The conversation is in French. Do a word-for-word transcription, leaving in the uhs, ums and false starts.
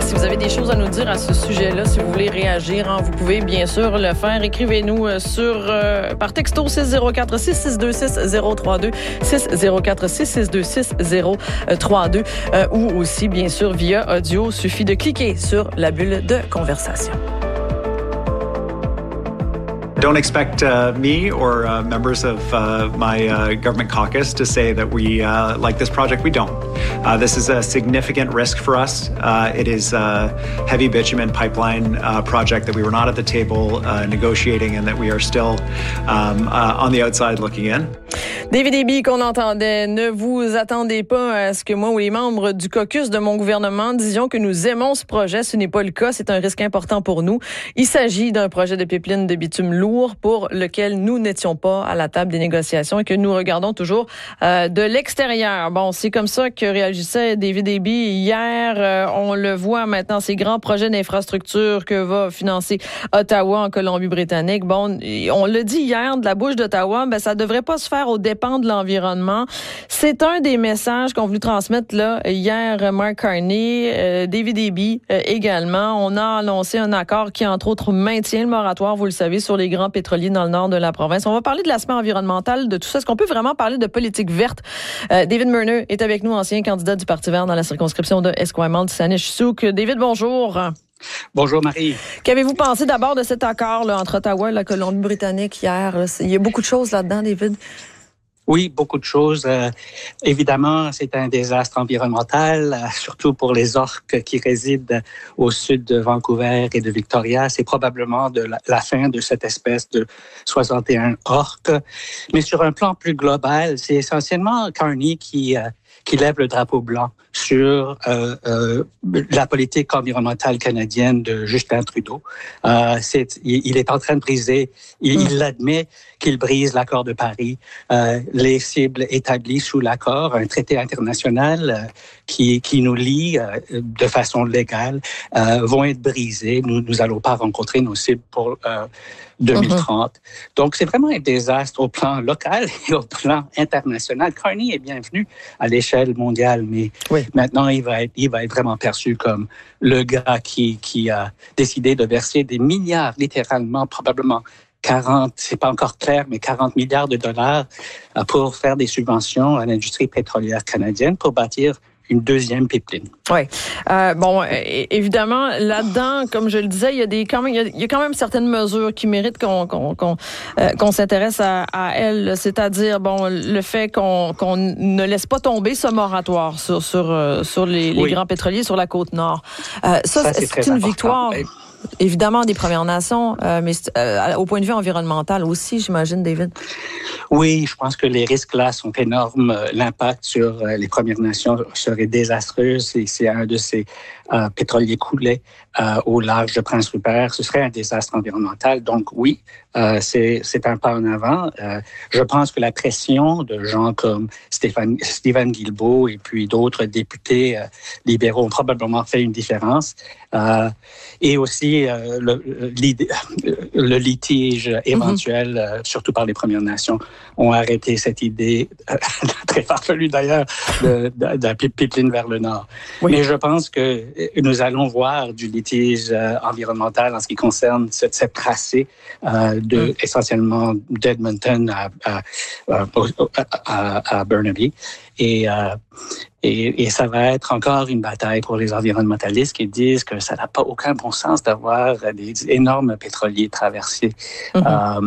si vous avez des choses à nous dire à ce sujet-là, si vous voulez réagir, hein, vous pouvez bien sûr le faire. Écrivez-nous euh, sur euh, par texto six zéro quatre six six deux six zéro trois deux, six zéro quatre six six deux six zéro trois deux euh, ou aussi bien sûr via audio. Suffit de cliquer sur la bulle de conversation. Don't expect uh, me or uh, members of uh, my uh, government caucus to say that we uh, like this project. We don't. Uh, this is a significant risk for us. Uh, it is a heavy bitumen pipeline uh, project that we were not at the table uh, negotiating and that we are still um, uh, on the outside looking in. David Eby qu'on entendait, ne vous attendez pas à ce que moi ou les membres du caucus de mon gouvernement disions que nous aimons ce projet. Ce n'est pas le cas. C'est un risque important pour nous. Il s'agit d'un projet de pipeline de bitume lourd pour lequel nous n'étions pas à la table des négociations et que nous regardons toujours euh, de l'extérieur. Bon, c'est comme ça que réagissait David Eby hier. Euh, on le voit maintenant, ces grands projets d'infrastructure que va financer Ottawa en Colombie-Britannique. Bon, on l'a dit hier de la bouche d'Ottawa, ben ça devrait pas se faire au dépend de l'environnement. C'est un des messages qu'ont voulu transmettre là hier Mark Carney, euh, David Eby euh, également. On a annoncé un accord qui, entre autres, maintient le moratoire, vous le savez, sur les grands pétroliers dans le nord de la province. On va parler de l'aspect environnemental de tout ça. Est-ce qu'on peut vraiment parler de politique verte? Euh, David Murner est avec nous, ancien candidat du Parti vert dans la circonscription de Esquimalt-Saanich-Sooke. David, bonjour. Bonjour Marie. Qu'avez-vous pensé d'abord de cet accord là, entre Ottawa et la Colombie-Britannique hier? Là? Il y a beaucoup de choses là-dedans, David. Oui, beaucoup de choses. Euh, évidemment, c'est un désastre environnemental, euh, surtout pour les orques qui résident au sud de Vancouver et de Victoria. C'est probablement de la, la fin de cette espèce de soixante et un orques. Mais sur un plan plus global, c'est essentiellement Carney qui... Euh, qui lève le drapeau blanc sur euh, euh, la politique environnementale canadienne de Justin Trudeau. Euh, c'est, il est en train de briser, il, il admet qu'il brise l'accord de Paris, euh, les cibles établies sous l'accord, un traité international euh, qui, qui nous lie euh, de façon légale, euh, vont être brisés. Nous nous allons pas rencontrer nos cibles pour euh, deux mille trente. Mm-hmm. Donc, c'est vraiment un désastre au plan local et au plan international. Carney est bienvenu à l'échelle mondiale, mais oui. Maintenant, il va, être, il va être vraiment perçu comme le gars qui, qui a décidé de verser des milliards, littéralement, probablement quarante, c'est pas encore clair, mais quarante milliards de dollars pour faire des subventions à l'industrie pétrolière canadienne pour bâtir une deuxième pipeline. Oui. Euh, bon, évidemment, là-dedans, comme je le disais, il y a des quand même, il y a, il y a quand même certaines mesures qui méritent qu'on qu'on qu'on, euh, qu'on s'intéresse à, à elles. C'est-à-dire, bon, le fait qu'on qu'on ne laisse pas tomber ce moratoire sur sur euh, sur les, les oui. grands pétroliers sur la côte nord. Euh, ça, ça, c'est, c'est une important. Victoire. Oui. Évidemment, des Premières Nations, euh, mais euh, au point de vue environnemental aussi, j'imagine, David. Oui, je pense que les risques là sont énormes. L'impact sur euh, les Premières Nations serait désastreux. C'est, c'est un de ces euh, pétroliers coulés euh, au large de Prince Rupert. Ce serait un désastre environnemental. Donc oui, euh, c'est, c'est un pas en avant. Euh, je pense que la pression de gens comme Stéphane, Stephen Guilbeault et puis d'autres députés euh, libéraux ont probablement fait une différence. Euh, et aussi euh, le, le litige éventuel, mm-hmm. euh, surtout par les Premières Nations, ont arrêté cette idée, euh, très farfelue d'ailleurs, de, de, de la pipeline vers le nord. Oui. Mais je pense que nous allons voir du litige euh, environnemental en ce qui concerne cette, cette tracée euh, de, mm. essentiellement d'Edmonton à, à, à, à, à Burnaby. Et, euh, et, et ça va être encore une bataille pour les environnementalistes qui disent que ça n'a pas aucun bon sens d'avoir des énormes pétroliers traversés. Mm-hmm. Euh,